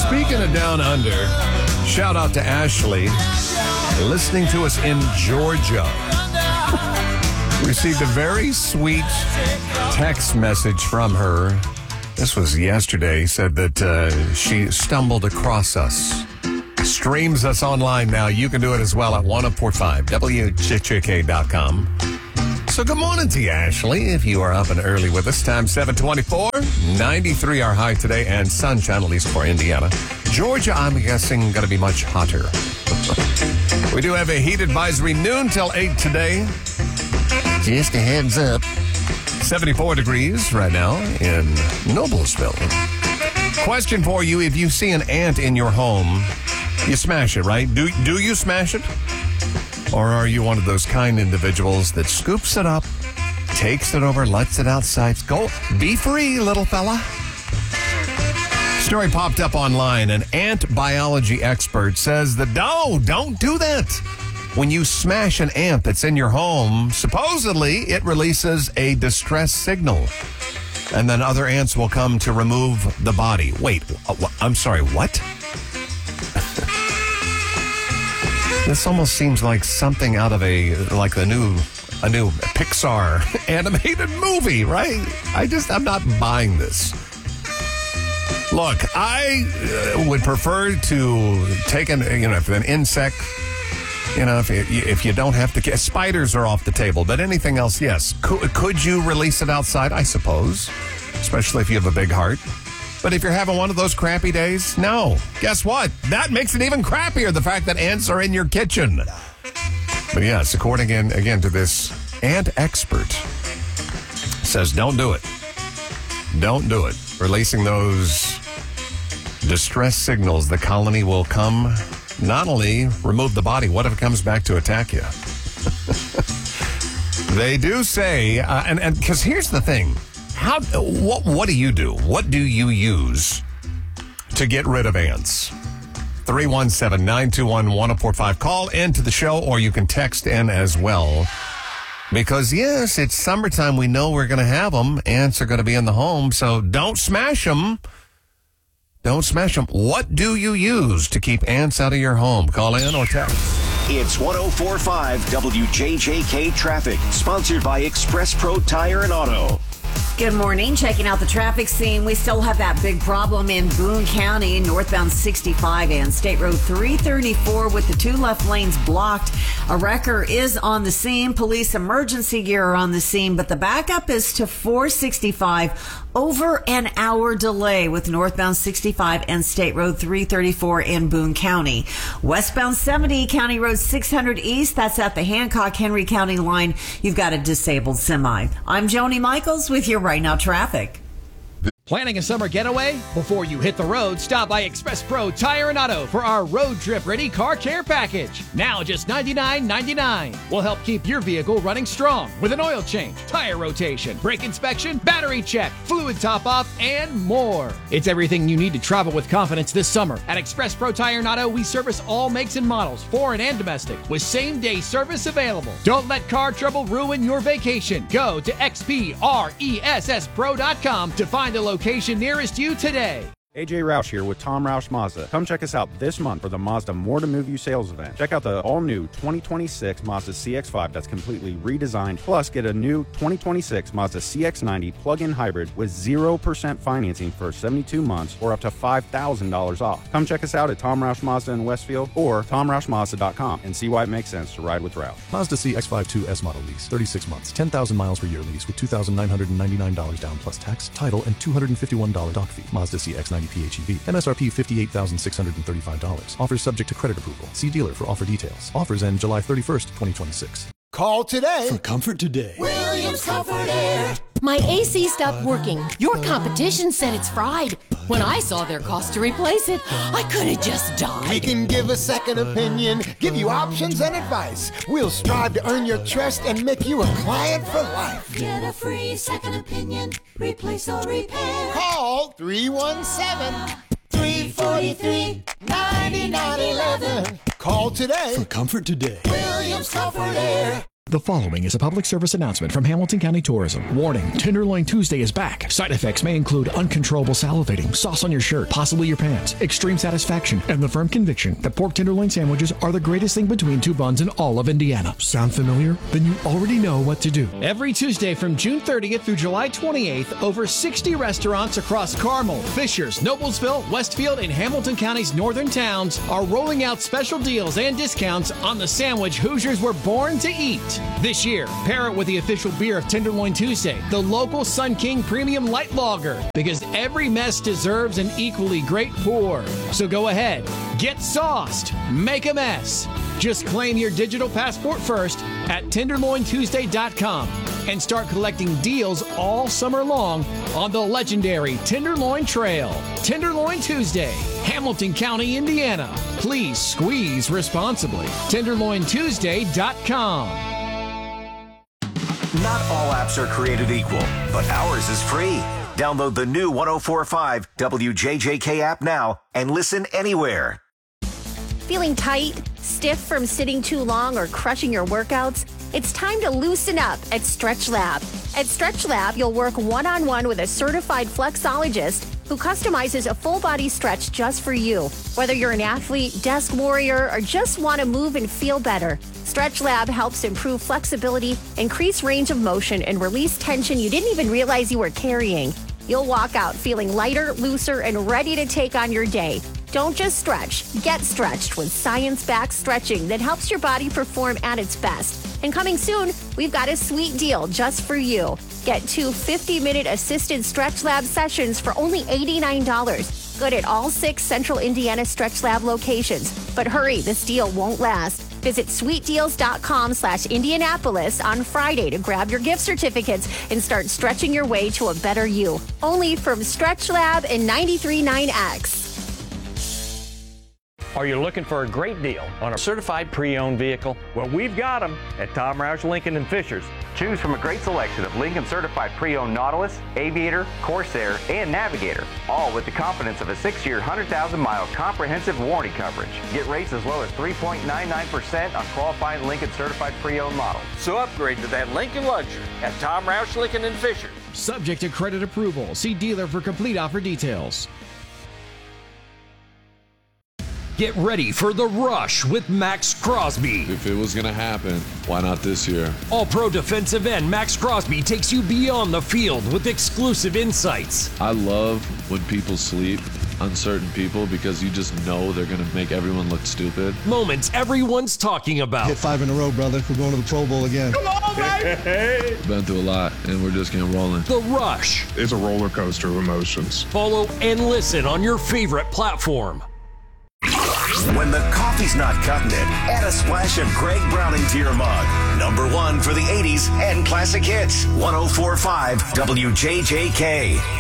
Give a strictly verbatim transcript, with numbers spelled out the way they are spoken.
Speaking of down under, shout out to Ashley, listening to us in Georgia. Received a very sweet text message from her. This was yesterday. Said that uh, she stumbled across us. Streams us online now. You can do it as well at ten forty-five W J J K dot com. So good morning to you, Ashley. If you are up and early with us, time seven twenty-four, ninety-three our high today, and sunshine, at least for Indiana. Georgia, I'm guessing, going to be much hotter. We do have a heat advisory noon till eight today. Just a heads up. seventy-four degrees right now in Noblesville. Question for you, if you see an ant in your home, you smash it, right? Do, do you smash it? Or are you one of those kind individuals that scoops it up, takes it over, lets it outside? Go, be free, little fella. Story popped up online. An ant biology expert says that no, don't do that. When you smash an ant that's in your home, supposedly it releases a distress signal. And then other ants will come to remove the body. Wait, I'm sorry, what? This almost seems like something out of a, like a new, a new Pixar animated movie, right? I just, I'm not buying this. Look, I uh, would prefer to take an, you know, if an insect, you know, if, it, if you don't have to get, spiders are off the table, but anything else, yes. Could, could you release it outside? I suppose, especially if you have a big heart. But if you're having one of those crappy days, no. Guess what? That makes it even crappier, the fact that ants are in your kitchen. But yes, according again, again to this ant expert, says don't do it. Don't do it. Releasing those distress signals, the colony will come, not only remove the body, what if it comes back to attack you? They do say, uh, and and because here's the thing. How, what, what do you do? What do you use to get rid of ants? three one seven, nine two one, one oh four five. Call into the show, or you can text in as well. Because, yes, it's summertime. We know we're going to have them. Ants are going to be in the home, so don't smash them. Don't smash them. What do you use to keep ants out of your home? Call in or text. It's ten forty-five W J J K Traffic, sponsored by Express Pro Tire and Auto. Good morning. Checking out the traffic scene. We still have that big problem in Boone County, northbound sixty-five and State Road three thirty-four with the two left lanes blocked. A wrecker is on the scene. Police emergency gear are on the scene, but the backup is to four sixty-five. Over an hour delay with northbound sixty-five and State Road three thirty-four in Boone County. Westbound seventy, County Road six hundred East. That's at the Hancock-Henry County line. You've got a disabled semi. I'm Joni Michaels with your Right Now Traffic. Planning a summer getaway? Before you hit the road, stop by Express Pro Tire and Auto for our road trip ready car care package. Now just ninety-nine ninety-nine. We'll help keep your vehicle running strong with an oil change, tire rotation, brake inspection, battery check, fluid top off, and more. It's everything you need to travel with confidence this summer. At Express Pro Tire and Auto, we service all makes and models, foreign and domestic, with same day service available. Don't let car trouble ruin your vacation. Go to X P R E S S Pro dot com to find a location location nearest you today. A J Roush here with Tom Roush Mazda. Come check us out this month for the Mazda More to Move You sales event. Check out the all-new twenty twenty-six Mazda C X five that's completely redesigned. Plus, get a new twenty twenty-six Mazda C X ninety plug-in hybrid with zero percent financing for seventy-two months or up to five thousand dollars off. Come check us out at Tom Roush Mazda in Westfield or tom roush mazda dot com and see why it makes sense to ride with Roush. Mazda C X five two S model lease, thirty-six months, ten thousand miles per year lease with two thousand nine hundred ninety-nine dollars down plus tax, title, and two hundred fifty-one dollars dock fee. Mazda C X ninety P H E V. M S R P fifty-eight thousand six hundred thirty-five dollars. Offers subject to credit approval. See dealer for offer details. Offers end July thirty-first, twenty twenty-six. Call today for comfort today. Williams Comfort Air. My A C stopped working. Your competition said it's fried. When I saw their cost to replace it, I could have just died. We can give a second opinion, give you options and advice. We'll strive to earn your trust and make you a client for life. Get a free second opinion, replace or repair. Call three one seven, three four three, nine nine one one. Call today for comfort today. Williams Comfort Air. The following is a public service announcement from Hamilton County Tourism. Warning, Tenderloin Tuesday is back. Side effects may include uncontrollable salivating, sauce on your shirt, possibly your pants, extreme satisfaction, and the firm conviction that pork tenderloin sandwiches are the greatest thing between two buns in all of Indiana. Sound familiar? Then you already know what to do. Every Tuesday from June thirtieth through July twenty-eighth, over sixty restaurants across Carmel, Fishers, Noblesville, Westfield, and Hamilton County's northern towns are rolling out special deals and discounts on the sandwich Hoosiers were born to eat. This year, pair it with the official beer of Tenderloin Tuesday, the local Sun King Premium Light Lager, because every mess deserves an equally great pour. So go ahead, get sauced, make a mess. Just claim your digital passport first at tenderloin tuesday dot com and start collecting deals all summer long on the legendary Tenderloin Trail. Tenderloin Tuesday, Hamilton County, Indiana. Please squeeze responsibly. tenderloin tuesday dot com. Not all apps are created equal, but ours is free. Download the new one oh four point five W J J K app now and listen anywhere. Feeling tight, stiff from sitting too long, or crushing your workouts? It's time to loosen up at Stretch Lab. At Stretch Lab, you'll work one-on-one with a certified flexologist who customizes a full-body stretch just for you. Whether you're an athlete, desk warrior, or just want to move and feel better, Stretch Lab helps improve flexibility, increase range of motion, and release tension you didn't even realize you were carrying. You'll walk out feeling lighter, looser, and ready to take on your day. Don't just stretch, get stretched with science-backed stretching that helps your body perform at its best. And coming soon, we've got a sweet deal just for you. Get two fifty-minute assisted Stretch Lab sessions for only eighty-nine dollars. Good at all six Central Indiana Stretch Lab locations. But hurry, this deal won't last. Visit sweetdeals.com slash Indianapolis on Friday to grab your gift certificates and start stretching your way to a better you. Only from Stretch Lab and ninety-three point nine X. Are you looking for a great deal on a certified pre-owned vehicle? Well, we've got them at Tom Roush Lincoln and Fishers. Choose from a great selection of Lincoln certified pre-owned Nautilus, Aviator, Corsair, and Navigator, all with the confidence of a six-year, one hundred thousand mile comprehensive warranty coverage. Get rates as low as three point nine nine percent on qualifying Lincoln certified pre-owned models. So upgrade to that Lincoln luxury at Tom Roush Lincoln and Fishers. Subject to credit approval. See dealer for complete offer details. Get ready for the rush with Max Crosby. If it was going to happen, why not this year? All-pro defensive end Max Crosby takes you beyond the field with exclusive insights. I love when people sleep on certain people because you just know they're going to make everyone look stupid. Moments everyone's talking about. Hit five in a row, brother. We're going to the Pro Bowl again. Come on, baby! Been through a lot, and we're just getting rolling. The Rush. It's a roller coaster of emotions. Follow and listen on your favorite platform. When the coffee's not cutting it, add a splash of Greg Browning to your mug. Number one for the eighties and classic hits. one oh four point five W J J K.